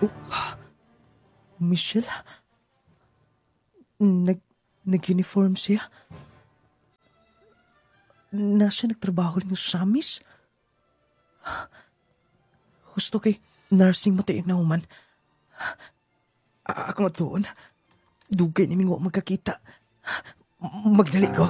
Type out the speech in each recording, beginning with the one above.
Michelle? Nag-uniform siya? Nasa nagtrabaho rin sa amis? Gusto kay nursing mo tayo na human. Ako nga doon. Dugay namin wa magkakita. Magdali ko.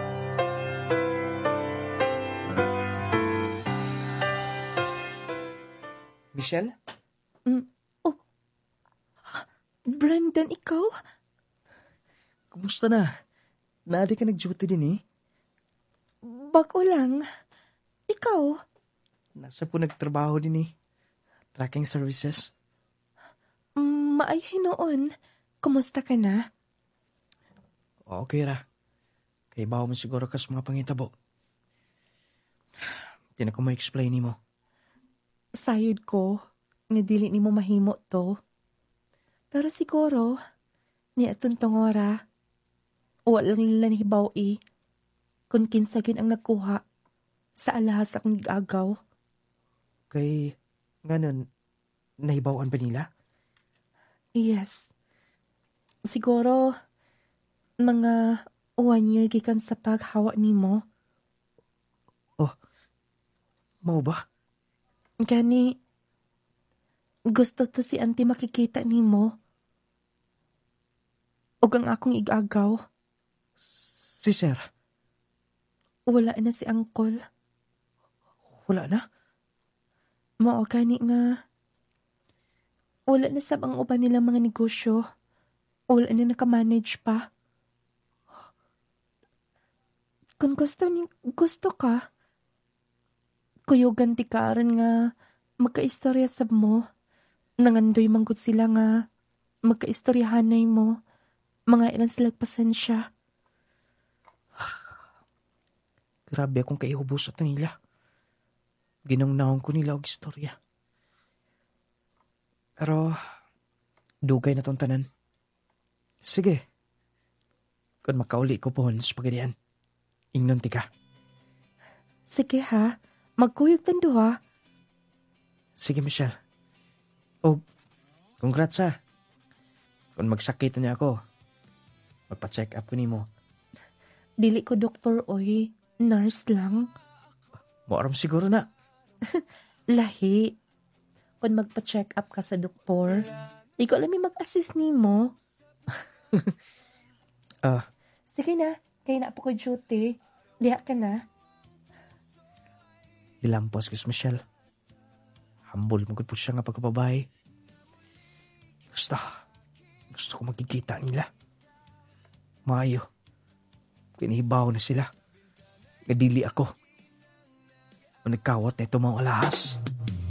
Michelle? Oh, Brandon, ikaw? Kumusta na? Naadi ka nag-duty din eh. Bago lang. Ikaw? Nasa po nagtrabaho din eh. Tracking services. Maayos noon. Kumusta ka na? Okay ra. Kay bawa mo siguro ka sa mga pangitabo. Di na ko ma-explain mo. Sayod ko, nga dili ni mo mahimo to. Pero siguro, ni atong tongora, walang nila nahibaw kung kinsagin ang nagkuha sa alahas akong gagaw. Kay, nganon, nahibawan ba nila? Yes. Siguro, mga 1 year gikan sa paghawa ni mo. Oh, mau ba? Gani, gusto to si auntie makikita ni mo. Ug ang akong igagaw, Si Sir? wala na si uncle. Wala na? Mao gani nga, wala na sab ang uban nilang mga negosyo. Wala na nakamanage pa. Kung gusto ka, kuyugan ti karon nga magkaistorya sab mo. Nangandoy manggod sila nga magkaistoryahanay mo. Mga ilang silag pasensya. Grabe akong kaihubos at nila. Ginangnawang ko nila og istorya. Pero, dugay na tong tanan. Sige. Kung makauli ko po sa pagadian, ingnon ti ka. Sige ha, magkuyog tando ha. Sige, Michelle. O, congrats ha. Kung magsakit niya ako, magpa-check up ko nimo. Dili ko doktor oy, nurse lang. Maaram siguro na. Lahi. Kung magpa-check up ka sa doktor, ikaw alam mag-assist ni mo. Sige na, kaya na po ko duty. Diha ka na. Ilampos kis Michelle. Hambol magod po siya nga pagkababae. Gusto ko magkikita nila. Maayo. Kinihibaw na sila. Kadili ako. O nagkawat na ito mga alahas.